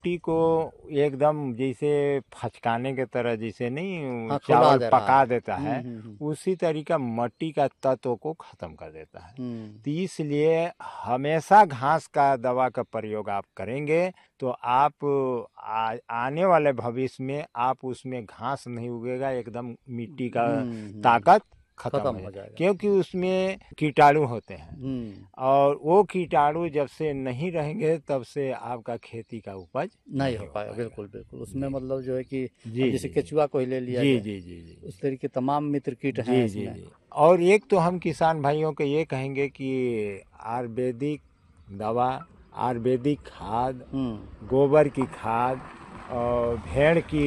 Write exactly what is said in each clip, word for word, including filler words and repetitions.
मट्टी को एकदम जैसे फचकाने के तरह, जैसे नहीं हाँ, खुला चावल दे रहा पका है। देता हम्म, है, हम्म, हम्म, उसी तरीका मट्टी का तत्व को खत्म कर देता है। हम्म, तो इसलिए हमेशा घास का दवा का प्रयोग आप करेंगे तो आप आ, आने वाले भविष्य में आप उसमें घास नहीं उगेगा, एकदम मिट्टी का हम्म, हम्म, ताकत खत्म खत्म हो हो जाए, जाएगा। क्योंकि उसमें कीटाणु होते हैं। हम्म, और वो कीटाणु जब से नहीं रहेंगे तब से आपका खेती का उपज नहीं हो पाएगा। बिल्कुल बिल्कुल, उसमें जी मतलब जो है कि जी अब जैसे जी केचुआ को ही ले लिया जी जाए, जी जी जी उस तरीके तमाम मित्र कीट हैं जी जी इसमें। जी। और एक तो हम किसान भाइयों को ये कहेंगे कि आयुर्वेदिक दवा, आयुर्वेदिक खाद, हम्म, गोबर की खाद और भेड़ की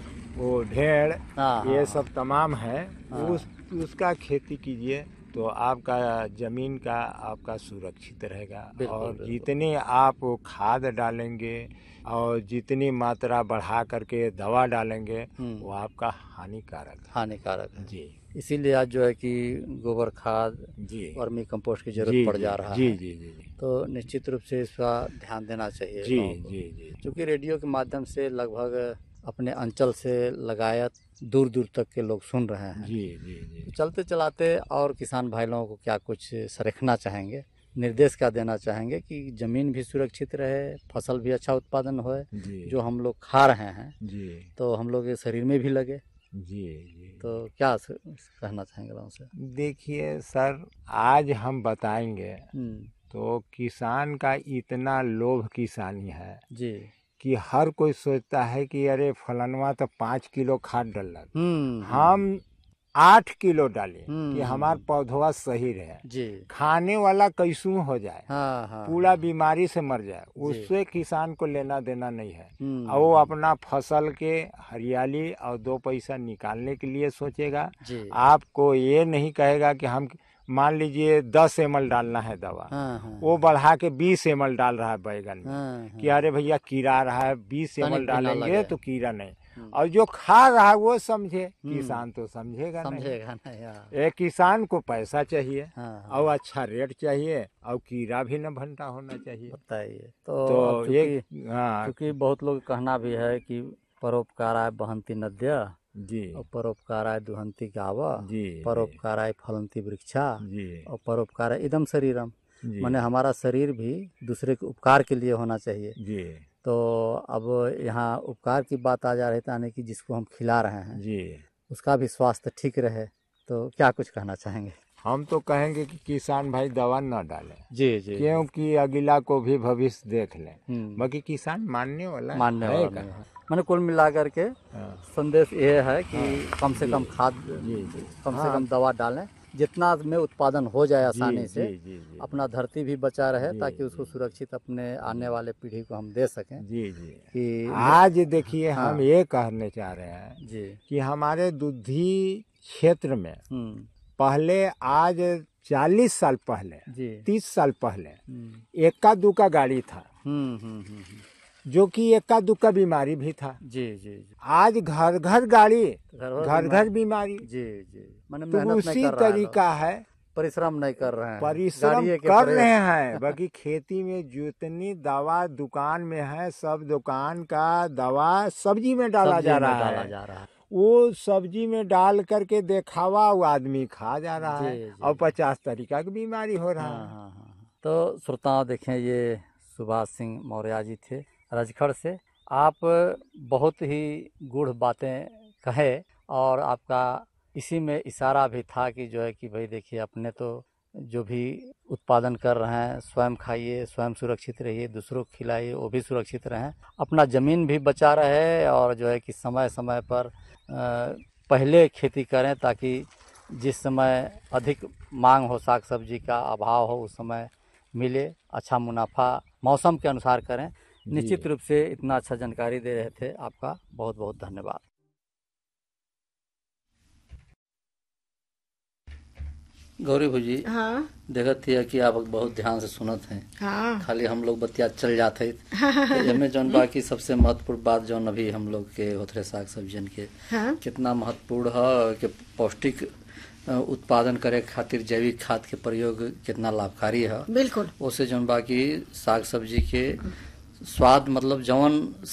वो ढेड़, हाँ हाँ ये हाँ सब तमाम है, हाँ, उस उसका खेती कीजिए तो आपका ज़मीन का आपका सुरक्षित रहेगा। बिल्कुल और बिल्कुल। जितने आप खाद डालेंगे और जितनी मात्रा बढ़ा करके दवा डालेंगे हम्म, वो आपका हानिकारक है। हानिकारक है। जी इसीलिए आज जो है कि गोबर खाद, जी वर्मी कंपोस्ट की जरूरत जी पड़ जी जा रहा जी है। जी जी जी तो निश्चित रूप से इसका ध्यान देना चाहिए जी लोगों को, जी जी क्योंकि रेडियो के माध्यम से लगभग अपने अंचल से लगाया दूर दूर तक के लोग सुन रहे हैं। जी जी तो जी चलते चलाते और किसान भाई लोगों को क्या कुछ सरखना चाहेंगे, निर्देश क्या देना चाहेंगे कि ज़मीन भी सुरक्षित रहे, फसल भी अच्छा उत्पादन होए, जी जो हम लोग खा रहे हैं जी तो हम लोग के शरीर में भी लगे। जी जी। तो क्या स- कहना चाहेंगे लोगों से? देखिए सर, आज हम बताएंगे हम्म, तो किसान का इतना लोभ किसानी है जी। कि हर कोई सोचता है कि अरे फलनवा तो पाँच किलो खाद डलक, हम्म, हम्म, हम आठ किलो डालें कि हम्म, हमार पौधवा सही रहे, जी। खाने वाला कैसू हो जाए, हाँ हाँ पूरा हाँ, बीमारी से मर जाए, जी। उससे किसान को लेना देना नहीं है। हम्म, और वो अपना फसल के हरियाली और दो पैसा निकालने के लिए सोचेगा। जी। आपको ये नहीं कहेगा कि हम मान लीजिए दस एम एल डालना है दवा, हाँ हाँ वो बढ़ा के बीस एम एल डाल रहा है बैगन में हाँ कि हाँ, अरे भैया कीड़ा आ रहा है, बीस एम तनिक एल भी ना डालेंगे लगे। तो कीड़ा नहीं। हम्म, और जो खा रहा है वो समझे, हम्म, किसान तो समझेगा नहीं। समझेगा नहीं। हाँ एक किसान को पैसा चाहिए हाँ और हाँ, अच्छा रेट चाहिए और कीड़ा भी न भंटा होना चाहिए। बताइए। तो अब तो ये चूंकि हाँ चूंकि बहुत लोग कहना भी है कि परोपकाराय बहन्ति नद्य जी और परोपकाराय दुहन्ति गावा, जी परोपकाराय फलन्ति वृक्षा जी और परोपकाराय इदम शरीरम। जी माने हमारा शरीर भी दूसरे के उपकार के लिए होना चाहिए। जी तो अब यहाँ उपकार की बात आ जा रही है, यानी कि जिसको हम खिला रहे हैं जी। उसका भी स्वास्थ्य ठीक रहे। तो क्या कुछ कहना चाहेंगे? हम तो कहेंगे कि किसान भाई दवा न डालें, जी जी, क्योंकि अगला को भी भविष्य देख लें। हम्म, बाकी किसान मानने वाला मानने है वाला का? नहीं है। मैंने कुल मिला करके हाँ, संदेश ये है कि हाँ, कम से जी, कम खाद, जी जी कम से हाँ, कम दवा डालें, जितना में उत्पादन हो जाए जी आसानी से, जी जी जी अपना धरती भी बचा रहे, जी ताकि उसको जी सुरक्षित अपने आने वाले पीढ़ी को हम दे सकें। जी जी। कि आज देखिए हाँ, हम ये कहने चाह रहे हैं जी। कि हमारे दुधी क्षेत्र में हम्म, पहले, आज चालीस साल पहले, जी। तीस साल पहले हम्म, एक्का दुक्का गाड़ी था, हम्म, हम्म, हम्म, हम्म, जो कि एक्का दुक्का बीमारी भी था। जी जी जी। आज घर घर गाड़ी, घर घर घर बीमारी। जी जी, मैंने तो मेहनत नहीं उसी कर रहा है लोग, तरीका है, परिश्रम नहीं कर रहे हैं, परिश्रम गाड़िए के कर प्रयोग। रहे हैं। बाकी खेती में जितनी दवा दुकान में है, सब दुकान का दवा सब्जी में डाला सब्जी जा में रहा डाला है। जा रहा है। वो सब्जी में डाल करके देखावा, वो आदमी खा जा रहा जी है जी। और पचास तरीका की बीमारी हो रहा हाँ है। हाँ हाँ। तो श्रोताओं, देखें, ये सुभाष सिंह मौर्य जी थे रजखड़ से। आप बहुत ही गूढ़ बातें कहे और आपका इसी में इशारा भी था कि जो है कि भाई देखिए, अपने तो जो भी उत्पादन कर रहे हैं स्वयं खाइए, स्वयं सुरक्षित रहिए, दूसरों को खिलाइए, वो भी सुरक्षित रहें, अपना ज़मीन भी बचा रहे, और जो है कि समय समय पर अ, पहले खेती करें, ताकि जिस समय अधिक मांग हो, साग सब्जी का अभाव हो, उस समय मिले, अच्छा मुनाफा मौसम के अनुसार करें। निश्चित रूप से इतना अच्छा जानकारी दे रहे थे, आपका बहुत बहुत धन्यवाद। गौरी भूजी, हाँ देखत थी कि आप बहुत ध्यान से सुनत हैं। हाँ खाली हम लोग बतिया चल जाते तो एमे जौन बाकी सबसे महत्वपूर्ण बात जौन अभी हम लोग के होथरे साग सब्जियन के हाँ कितना महत्वपूर्ण है कि पौष्टिक उत्पादन करे खातिर जैविक खाद के प्रयोग कितना लाभकारी है। बिल्कुल। उससे जौन बाकी साग सब्जी के स्वाद मतलब जवन